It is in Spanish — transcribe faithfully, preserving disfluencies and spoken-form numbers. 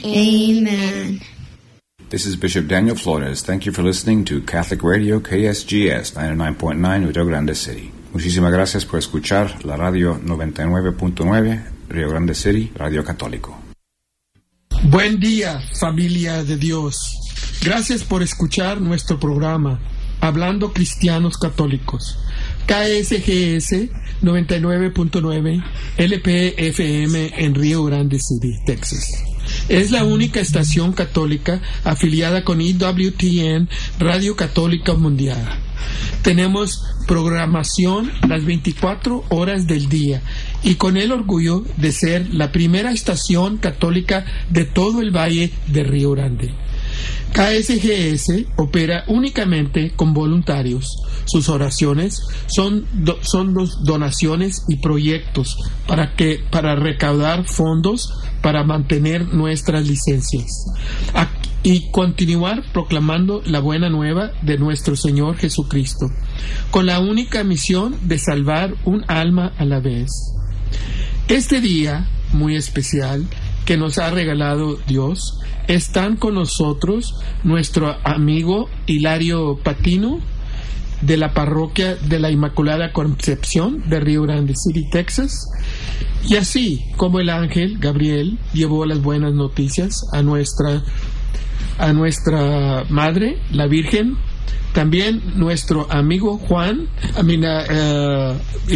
Amen. This is Bishop Daniel Flores. Thank you for listening to Catholic Radio K S G S noventa y nueve punto nueve Rio Grande City. Muchísimas gracias por escuchar la radio noventa y nueve punto nueve Rio Grande City, Radio Católico. Buen día, familia de Dios. Gracias por escuchar nuestro programa Hablando Cristianos Católicos. K S G S noventa y nueve punto nueve L P F M en Rio Grande City, Texas. Es la única estación católica afiliada con E W T N, Radio Católica Mundial. Tenemos programación las veinticuatro horas del día y con el orgullo de ser la primera estación católica de todo el Valle de Río Grande. K S G S opera únicamente con voluntarios. Sus oraciones son, do, son los donaciones y proyectos para, que, para recaudar fondos para mantener nuestras licencias y continuar proclamando la buena nueva de nuestro Señor Jesucristo, con la única misión de salvar un alma a la vez. Este día muy especial que nos ha regalado Dios, están con nosotros nuestro amigo Hilario Patino, de la parroquia de la Inmaculada Concepción de Rio Grande City, Texas. Y así como el ángel Gabriel llevó las buenas noticias a nuestra a nuestra madre, la Virgen, también nuestro amigo Juan, I mean, uh, uh,